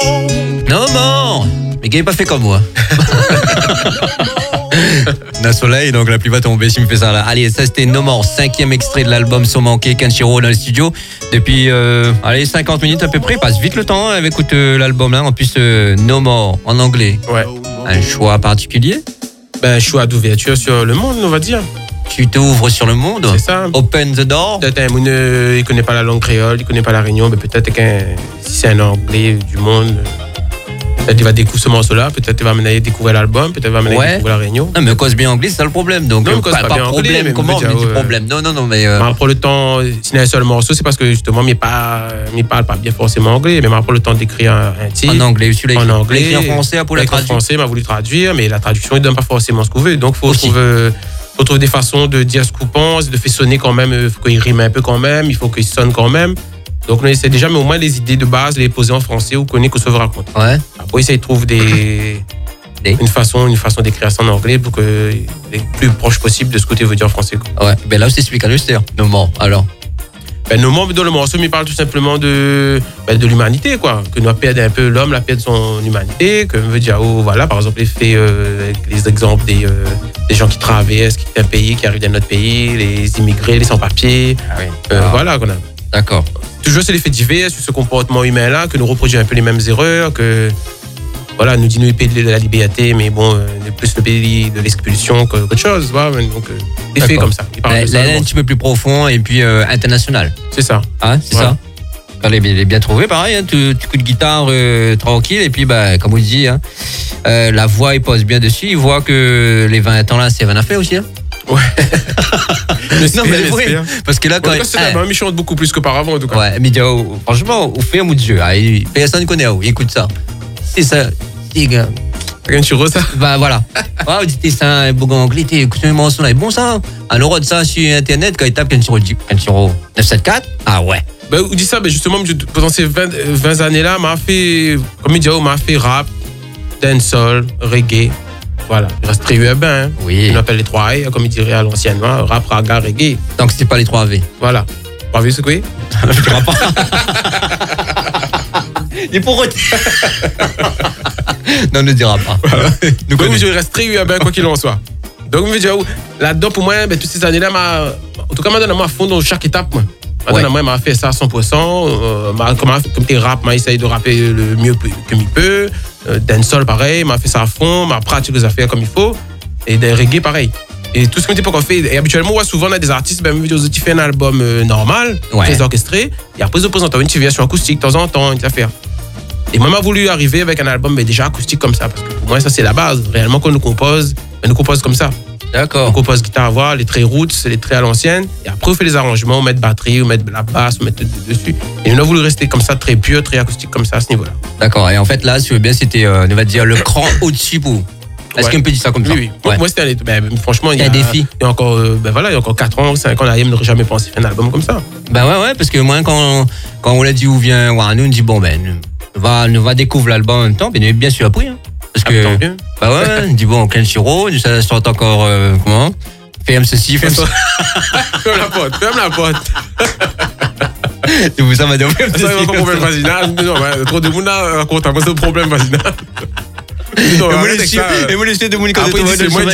No more. Mais qui n'est pas fait comme moi. D'un soleil, donc la pluie va tomber s'il me fait ça là. Allez, ça c'était No More, 5e extrait de l'album So Manqué, Kenshiro dans le studio. Depuis 50 minutes à peu près, passe vite le temps avec l'album là. En plus, No More en anglais. Ouais. Un choix particulier? Ben, choix d'ouverture sur le monde, on va dire. Tu t'ouvres sur le monde? C'est ça. Open the door? Peut-être un monde, il connaît pas la langue créole, il connaît pas la Réunion, mais peut-être si c'est un anglais du monde. Peut-être il va découvrir ce morceau-là, peut-être il va m'amener découvrir l'album, peut-être il va m'amener découvrir la Réunion. Non, mais cause bien anglais, c'est ça le problème. Donc, non, pas bien problème, anglais, comment on dit problème? Non, mais. Pour le temps, s'il y a un seul morceau, c'est parce que justement, il parle pas bien forcément anglais, mais pour le temps d'écrire un titre. En anglais, celui-là, en anglais. Écrit en français pour la traduction. En français, il m'a voulu traduire, mais la traduction, il ne donne pas forcément ce qu'on veut. Donc, il faut trouver des façons de dire ce qu'on pense, de faire sonner quand même, il faut qu'il rime un peu quand même, il faut qu'il sonne quand même. Donc, on essaie déjà, mais au moins les idées de base, les poser en français ou qu'on se raconte. Ouais. Après, essayer de trouver une façon d'écrire ça en anglais pour que les plus proche possible de ce que tu veux dire en français. Ouais, ben là, c'est celui qui a juste No More, alors. No More, dans le morceau, il parle tout simplement de l'humanité, quoi. Que nous perdre un peu l'homme, la perdre son humanité, que veut dire, voilà, par exemple, les exemples des gens qui traversent, qui quittent un pays, qui arrivent dans notre pays, les immigrés, les sans-papiers. Ah oui. Voilà, qu'on a. D'accord. Toujours sur les faits divers, sur ce comportement humain-là, que nous reproduisons un peu les mêmes erreurs, que voilà, nous disons le pays de la liberté, mais bon, plus le pays de l'expulsion qu'autre chose. Voilà, donc, des faits comme ça. Là, un petit peu plus profond et puis international. C'est ça. Hein, c'est ça. Il est bien trouvé, pareil, hein, tout coup de guitare tranquille, et puis, comme on dit, hein, la voix, il pose bien dessus, il voit que les 20 ans là, c'est rien à faire aussi. Hein. Ouais. Non, mais vrai. Parce que là, quand c'est la même, il chante beaucoup plus qu'auparavant, en tout cas. Ouais, mais franchement, on fait un bout de jeu. Personne ne connaît, écoute ça. C'est ça. C'est gars. Kenshiro, ça. Voilà. Ouais, t'es ça, un beau anglais, écoute un morceau là. Bon, ça. Alors, de ça sur Internet, quand il tape Kenshiro 974, ah ouais. Vous dites ça, justement, pendant ces 20 années-là, m'a fait rap, dancehall, reggae. Voilà, il reste très urbain. Hein. Oui. On appelle les 3 A, comme il dirait à l'ancienne, rap, raga, reggae. Donc, c'est pas les 3 V. Voilà. 3 V, c'est quoi? Je dirais pas. Il est pour non, ne dira pas. Voilà. Donc, je reste très urbain, quoi qu'il en soit. Donc, là-dedans, pour moi, toutes ces années-là, en tout cas, m'a donné à fond dans chaque étape. Moi, m'a fait ça à 100%. Comme tes rap, m'a essayé de rapper le mieux que il peut. Dancehall, pareil, m'a fait ça à fond, m'a pratiqué les affaires comme il faut. Et des reggae, pareil. Et tout ce qu'on dit pas qu'on fait. Et habituellement, souvent, on a des artistes, tu fais un album normal, très orchestré. Et après, ils présentent une version acoustique de temps en temps, une affaire. Et moi, m'a voulu arriver avec un album déjà acoustique comme ça. Parce que pour moi, ça, c'est la base. Réellement, quand on nous compose comme ça. D'accord. On compose guitare à voix, les traits roots, les traits à l'ancienne. Et après, on fait les arrangements, on met batterie, on met la basse, on met dessus. Et on a voulu rester comme ça, très pur, très acoustique comme ça à ce niveau-là. D'accord. Et en fait, là, si tu veux bien, c'était, on va dire, le cran au-dessus pour. Est-ce qu'on peut dire ça comme ça? Oui. Ouais. Moi, c'était franchement, il y a un défi. Il y a encore, il y a encore 4 ans, 5 ans, l'AIM n'aurait jamais pensé faire un album comme ça. Ouais, parce que moi, quand on l'a dit où vient Warren, on dit, on va découvrir l'album en même temps, mais bien sûr après. Hein. Parce que. On dit, Kenshiro, ça sort encore, comment? Ferme ceci, ferme ça. Ferme la porte. C'est vous ça m'a dit, ferme ceci. Ça, il y a encore un problème vaginal. Non, trop de monde raconte, moi, c'est un problème vaginal. Et moi, je sais de mon après, c'est moi.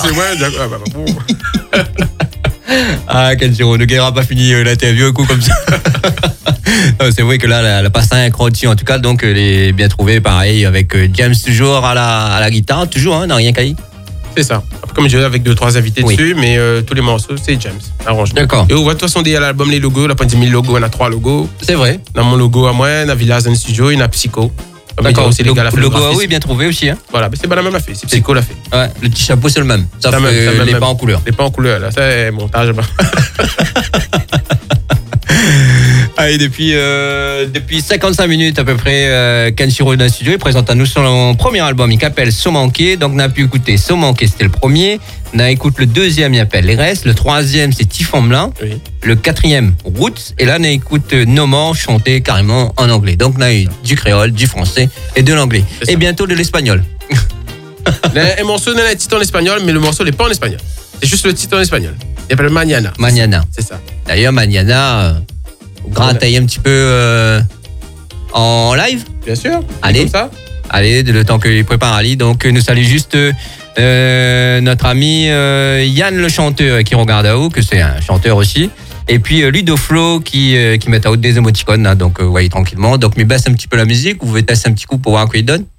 Ah, Kenshiro, ne guerra pas fini l'interview, un coup comme ça. Non, c'est vrai que là, elle a passé un cran dessus. En tout cas, donc, elle est bien trouvée, pareil, avec James toujours à la guitare, toujours, hein, n'a rien qu'à y. C'est ça. Comme je dis, avec 2-3 invités dessus, mais tous les morceaux, c'est James. Arrangement. D'accord. Et on voit de toute façon, il y a l'album, les logos, on a pas 10 000 logos, on a 3 logos. C'est vrai. Dans mon logo à moi, on a Villaz dans le studio, il y a Psycho. D'accord, c'est le logo, oui, bien trouvé aussi. Hein. Voilà, mais c'est pas la même affaire, c'est Psycho l'a fait. Ouais, le petit chapeau, c'est le même. Ça fait les pas en couleur. Les pas en couleur, là, c'est montage. Allez, depuis 55 minutes à peu près, Kenshiro dans le studio, il présente à nous son premier album, il s'appelle So Manqué. Donc on a pu écouter So Manqué, c'était le premier. On a écouté le deuxième, il s'appelle Les Restes. Le troisième, c'est Typhon Blanc. Oui. Le quatrième, Roots. Et là, on a écouté No More chanté carrément en anglais. Donc on a eu du créole, du français et de l'anglais. Et bientôt de l'espagnol. Un morceau n'a un titre en espagnol, mais le morceau n'est pas en espagnol. C'est juste le titre en espagnol. Il s'appelle Mañana. Mañana. C'est ça. D'ailleurs, Mañana, grattaille un petit peu en live. Bien sûr. Allez. Comme ça. Allez, le temps qu'il prépare Ali. Donc, nous saluons juste notre ami Yann le chanteur qui regarde à vous, que c'est un chanteur aussi. Et puis Ludo Flo qui met à haute des émoticônes. Là, donc, voyez tranquillement. Donc, mais baisse un petit peu la musique. Vous pouvez tester un petit coup pour voir quoi il donne.